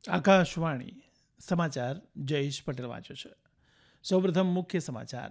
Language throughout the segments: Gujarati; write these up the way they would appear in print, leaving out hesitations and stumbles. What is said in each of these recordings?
આકાશવાણી સમાચાર જયેશ પટેલ વાંચે છે. સૌપ્રથમ મુખ્ય સમાચાર.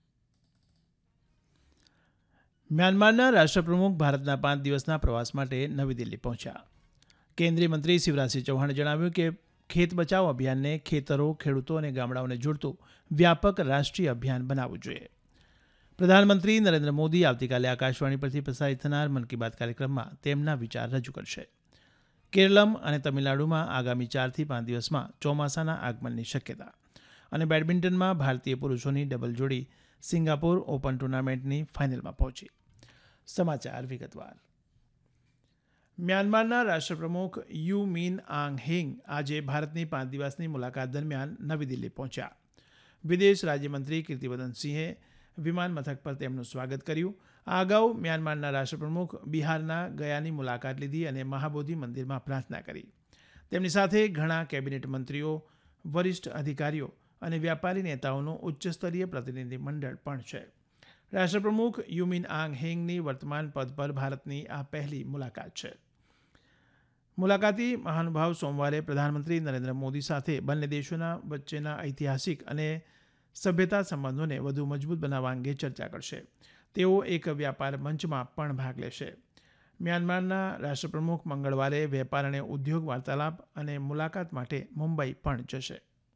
મ્યાનમારના રાષ્ટ્રપ્રમુખ ભારતના 5 દિવસના પ્રવાસ માટે નવી દિલ્હી પહોંચ્યા. કેન્દ્રીય મંત્રી શિવરાજસિંહ ચૌહાણે જણાવ્યું કે ખેત બચાવ અભિયાનને ખેતરો, ખેડૂતો અને ગામડાઓને જોડતું વ્યાપક રાષ્ટ્રીય અભિયાન બનાવવું જોઈએ. પ્રધાનમંત્રી નરેન્દ્ર મોદી આવતીકાલે આકાશવાણી પરથી પ્રસારિત થનાર મન કી બાત કાર્યક્રમમાં તેમના વિચાર રજૂ કરશે. કેરળમ અને તમિલનાડુમાં આગામી 4 થી 5 દિવસમાં ચોમાસાના આગમનની શક્યતા. અને બેડમિન્ટનમાં ભારતીય પુરુષોની ડબલ જોડી સિંગાપોર ઓપન ટુર્નામેન્ટની ફાઇનલમાં પહોંચી. સમાચાર વિગતવાર. મ્યાનમારના રાષ્ટ્રપ્રમુખ યુ મિન આંગ હેંગ આજે ભારતની 5 દિવસની મુલાકાત દરમિયાન નવી દિલ્હી પહોંચ્યા. વિદેશ રાજ્યમંત્રી કીર્તિવર્ધનસિંહે વિમાન મથક પર તેમનું સ્વાગત કર્યું. આ અગાઉ મ્યાનમારના રાષ્ટ્રપ્રમુખ બિહારના ગયાની મુલાકાત લીધી અને મહાબોધિ મંદિરમાં પ્રાર્થના કરી. તેમની સાથે ઘણા કેબિનેટ મંત્રીઓ, વરિષ્ઠ અધિકારીઓ અને વ્યાપારી નેતાઓનું ઉચ્ચસ્તરીય પ્રતિનિધિ મંડળ પણ છે. રાષ્ટ્રપ્રમુખ યુમિન આંગ હેંગની વર્તમાન પદ પર ભારતની આ પહેલી મુલાકાત છે. મુલાકાતી મહાનુભાવ સોમવારે પ્રધાનમંત્રી નરેન્દ્ર મોદી સાથે બંને દેશોના વચ્ચેના ઐતિહાસિક અને સભ્યતા સંબંધોને વધુ મજબૂત બનાવવા અંગે ચર્ચા કરશે. તેઓ એક વ્યાપાર મંચમાં પણ ભાગ લેશે. મ્યાનમારના રાષ્ટ્રપ્રમુખ મંગળવારે વેપાર અને ઉદ્યોગ વાર્તાલાપ અને મુલાકાત માટે મુંબઈ પણ જશે.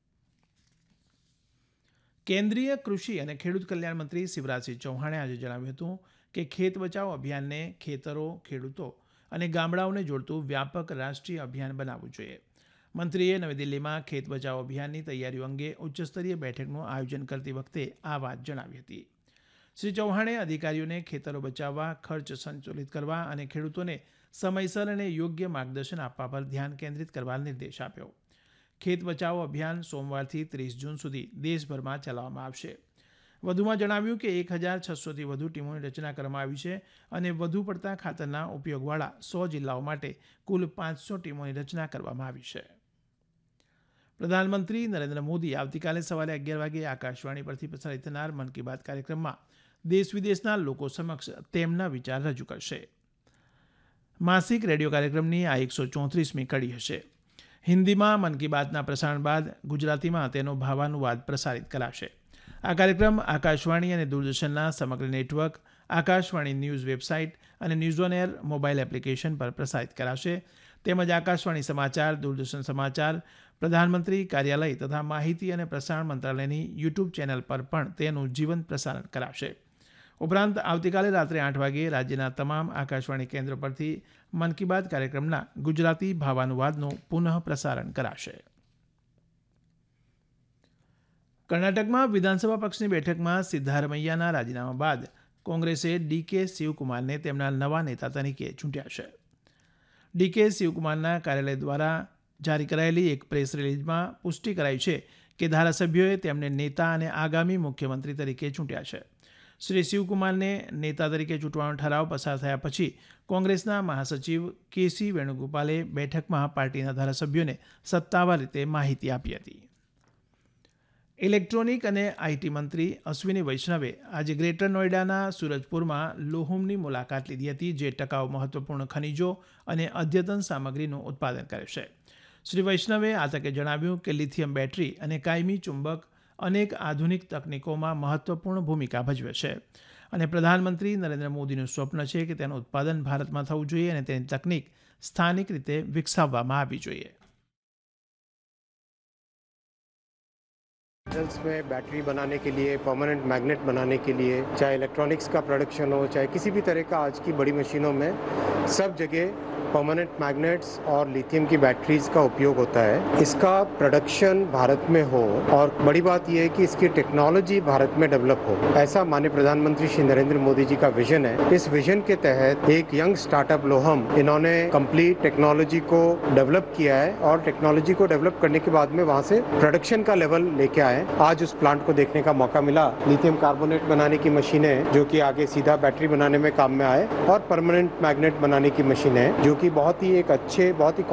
કેન્દ્રીય કૃષિ અને ખેડૂત કલ્યાણ મંત્રી શિવરાજસિંહ ચૌહાણે આજે જણાવ્યું હતું કે ખેત બચાવ અભિયાનને ખેતરો, ખેડૂતો અને ગામડાઓને જોડતું વ્યાપક રાષ્ટ્રીય અભિયાન બનાવવું જોઈએ. મંત્રીએ નવી દિલ્હીમાં ખેત બચાવ અભિયાનની તૈયારીઓ અંગે ઉચ્ચસ્તરીય બેઠકનું આયોજન કરતી વખતે આ વાત જણાવી હતી. શ્રી ચૌહાણે અધિકારીઓને ખેતરો બચાવવા, ખર્ચ સંતુલિત કરવા અને ખેડૂતોને સમયસર અને યોગ્ય માર્ગદર્શન આપવા પર ધ્યાન કેન્દ્રિત કરવા નિર્દેશ આપ્યો. ખેત બચાવ અભિયાન સોમવારથી 30 જૂન સુધી દેશભરમાં ચલાવવામાં આવશે. વધુમાં જણાવ્યું કે 1,600થી વધુ ટીમોની રચના કરવામાં આવી છે અને વધુ પડતા ખાતરના ઉપયોગવાળા 100 જિલ્લાઓ માટે કુલ 500 ટીમોની રચના કરવામાં આવી છે. પ્રધાનમંત્રી નરેન્દ્ર મોદી આવતીકાલે સવારે 11 વાગે આકાશવાણી પરથી પ્રસારિત થનાર મન કી બાત કાર્યક્રમમાં દેશ વિદેશના લોકો સમક્ષ તેમના વિચાર રજૂ કરશે. માસિક રેડિયો કાર્યક્રમની આ 134મી કડી હશે. હિન્દીમાં મન કી બાતના પ્રસારણ બાદ ગુજરાતીમાં તેનો ભાવાનુવાદ પ્રસારિત કરાશે. આ કાર્યક્રમ આકાશવાણી અને દૂરદર્શનના સમગ્ર નેટવર્ક, આકાશવાણી ન્યૂઝ વેબસાઇટ અને news on air mobile application પર પ્રસારિત કરાશે. તેમજ આકાશવાણી સમાચાર, દૂરદર્શન સમાચાર, પ્રધાનમંત્રી કાર્યાલય તથા માહિતી અને પ્રસારણ મંત્રાલયની યુટ્યુબ ચેનલ પર પણ તેનું જીવંત પ્રસારણ કરાશે. ઉપરાંત આવતીકાલે રાત્રે 8 વાગે રાજ્યના તમામ આકાશવાણી કેન્દ્રો પરથી મન કી બાત કાર્યક્રમના ગુજરાતી ભાવાનુવાદનું પુનઃ પ્રસારણ કરાશે. કર્ણાટકમાં વિધાનસભા પક્ષની બેઠકમાં સિદ્ધારમૈયાના રાજીનામા બાદ કોંગ્રેસે ડીકે શિવકુમારને તેમના નવા નેતા તરીકે ચૂંટ્યા છે. ડીકે શિવકુમારના કાર્યાલય દ્વારા જારી કરાયેલી એક પ્રેસ રિલીઝમાં પુષ્ટિ કરાઈ છે કે ધારાસભ્યોએ તેમને નેતા અને આગામી મુખ્યમંત્રી તરીકે ચૂંટ્યા છે. શ્રી શિવકુમારને નેતા તરીકે ચૂંટવાનો ઠરાવ પસાર થયા પછી કોંગ્રેસના મહાસચિવ કેસી વેણુગોપાલે બેઠકમાં પાર્ટીના ધારાસભ્યોને સત્તાવાર રીતે માહિતી આપી હતી. ઇલેક્ટ્રોનિક અને આઈટી મંત્રી અશ્વિની વૈષ્ણવે આજે ગ્રેટર નોઈડાના સુરજપુરમાં લોહુમની મુલાકાત લીધી હતી, જે ટકાઉ મહત્વપૂર્ણ ખનિજો અને અદ્યતન સામગ્રીનું ઉત્પાદન કરે છે. શ્રી વૈષ્ણવે આ તકે જણાવ્યું કે લિથિયમ બેટરી અને કાયમી ચુંબક અનેક આધુનિક તકનીકોમાં મહત્વપૂર્ણ ભૂમિકા ભજવે છે અને પ્રધાનમંત્રી નરેન્દ્ર મોદીનું સ્વપ્ન છે કે તેનું ઉત્પાદન ભારતમાં થવું જોઈએ અને તેની તકનીક સ્થાનિક રીતે વિકસાવવામાં આવવી જોઈએ. में बैटरी बनाने के लिए, परमानेंट मैग्नेट बनाने के लिए, चाहे इलेक्ट्रॉनिक्स का प्रोडक्शन हो, चाहे किसी भी तरह का आज की बड़ी मशीनों में सब जगह परमानेंट मैग्नेट्स और लिथियम की बैटरीज का उपयोग होता है. इसका प्रोडक्शन भारत में हो और बड़ी बात यह है कि इसकी टेक्नोलॉजी भारत में डेवलप हो, ऐसा माननीय प्रधानमंत्री श्री नरेंद्र मोदी जी का विजन है. इस विजन के तहत एक यंग स्टार्टअप लोहम, इन्होंने कंप्लीट टेक्नोलॉजी को डेवलप किया है और टेक्नोलॉजी को डेवलप करने के बाद में वहाँ से प्रोडक्शन का लेवल लेके आए. आज उस प्लांट को देखने का मौका मिला. लिथियम कार्बोनेट बनाने की मशीनें जो कि आगे सीधा बैटरी बनाने में काम में आए और परमानेंट मैग्नेट बनाने की मशीनें जो कि बहुत ही एक अच्छे, बहुत ही